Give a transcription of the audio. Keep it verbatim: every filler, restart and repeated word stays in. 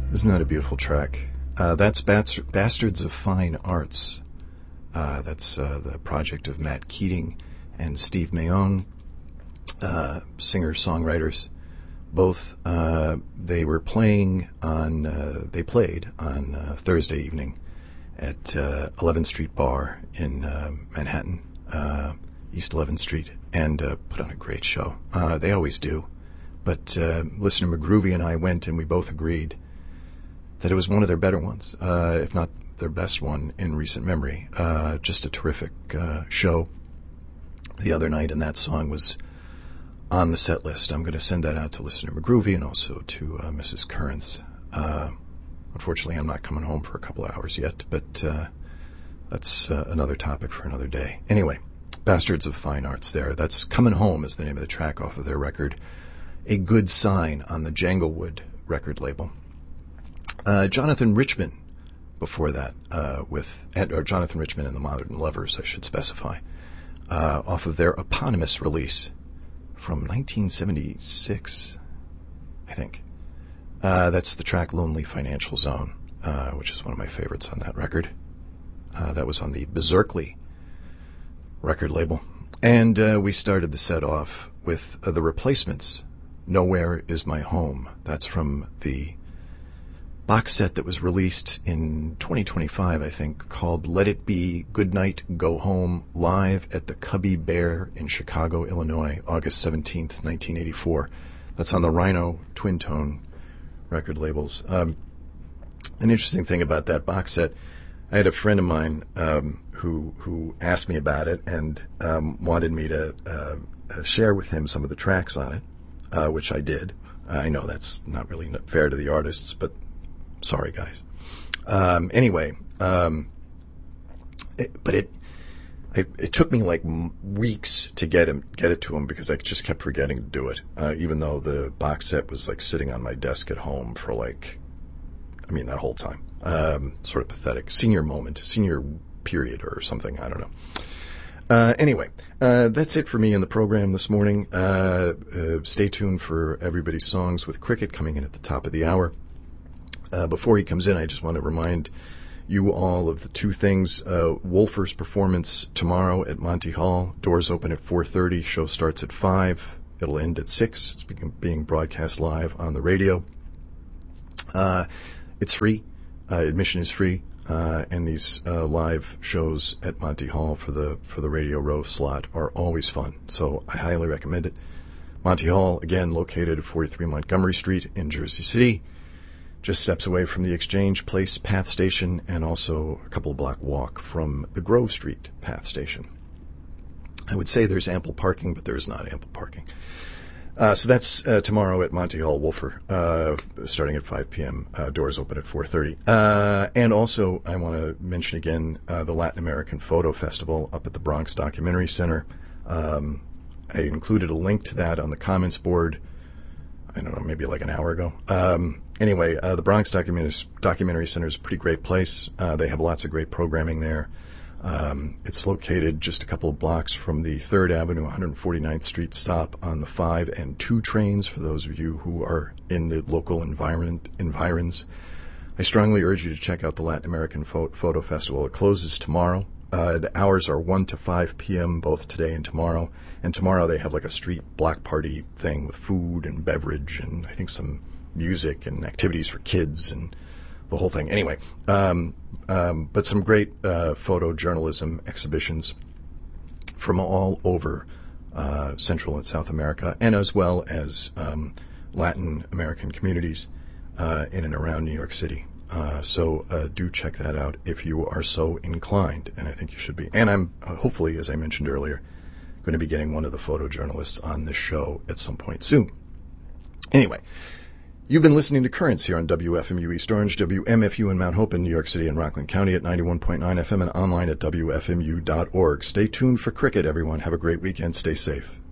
Isn't that a beautiful track? Uh, that's Bats- Bastards of Fine Arts. Uh, that's uh, the project of Matt Keating and Steve Mayone, uh, singer-songwriters. Both, uh, they were playing on, uh, they played on uh, Thursday evening at uh, eleventh Street Bar in uh, Manhattan, uh, East eleventh Street, and uh, put on a great show. Uh, they always do. But uh, listener McGroovy and I went, and we both agreed that it was one of their better ones, uh, if not their best one in recent memory. Uh, just a terrific uh, show the other night, and that song was on the set list. I'm going to send that out to listener McGroovy and also to uh, Missus Currens. Uh, unfortunately, I'm not coming home for a couple of hours yet, but uh, that's uh, another topic for another day. Anyway, Bastards of Fine Arts there. That's Coming Home is the name of the track off of their record, A Good Sign, on the Janglewood record label. Uh, Jonathan Richman before that, uh, with or Jonathan Richman and the Modern Lovers, I should specify, uh, off of their eponymous release from nineteen seventy-six, I think. Uh, that's the track Lonely Financial Zone, uh, which is one of my favorites on that record. Uh, that was on the Berserkly record label. And uh, we started the set off with uh, The Replacements, Nowhere Is My Home. That's from the box set that was released in twenty twenty-five, I think, called Let It Be, Goodnight, Go Home, live at the Cubby Bear in Chicago, Illinois, August seventeenth, nineteen eighty-four. That's on the Rhino Twin Tone record labels. Um, an interesting thing about that box set, I had a friend of mine um, who who asked me about it and um, wanted me to uh, share with him some of the tracks on it, uh, which I did. I know that's not really fair to the artists, but sorry, guys. Um, anyway, um, it, but it, it it took me like weeks to get him get it to him because I just kept forgetting to do it. Uh, even though the box set was like sitting on my desk at home for like, I mean, that whole time. Um, sort of pathetic. Senior moment, senior period, or something. I don't know. Uh, anyway, uh, that's it for me in the program this morning. Uh, uh, stay tuned for Everybody's Songs with Cricket coming in at the top of the hour. Uh, before he comes in, I just want to remind you all of the two things. Uh, Wolfer's performance tomorrow at Monty Hall. Doors open at four thirty. Show starts at five. It'll end at six. It's being broadcast live on the radio. Uh, it's free. Uh, admission is free. Uh, and these uh, live shows at Monty Hall for the for the Radio Row slot are always fun. So I highly recommend it. Monty Hall, again, located at forty-three Montgomery Street in Jersey City. Just steps away from the Exchange Place Path Station and also a couple of block walk from the Grove Street Path Station. I would say there's ample parking, but there's not ample parking. Uh, so that's uh, tomorrow at Monty Hall, Wolfer, uh, starting at five p.m. Uh, doors open at four thirty. Uh, and also, I want to mention again uh, the Latin American Photo Festival up at the Bronx Documentary Center. Um, I included a link to that on the comments board, I don't know, maybe like an hour ago. Um, Anyway, uh, the Bronx Documentary, Documentary Center is a pretty great place. Uh, they have lots of great programming there. Um, it's located just a couple of blocks from the third Avenue, one hundred forty-ninth Street stop on the five and two trains for those of you who are in the local environment environs. I strongly urge you to check out the Latin American Pho- Photo Festival. It closes tomorrow. Uh, the hours are one to five p.m. both today and tomorrow. And tomorrow they have like a street block party thing with food and beverage and I think some music and activities for kids and the whole thing. Anyway, um, um, but some great uh, photojournalism exhibitions from all over uh, Central and South America, and as well as um, Latin American communities uh, in and around New York City. Uh, so uh, do check that out if you are so inclined, and I think you should be. And I'm uh, hopefully, as I mentioned earlier, going to be getting one of the photojournalists on this show at some point soon. Anyway, you've been listening to Currents here on W F M U East Orange, W M F U in Mount Hope in New York City and Rockland County at ninety-one point nine F M and online at W F M U dot org. Stay tuned for Cricket, everyone. Have a great weekend. Stay safe.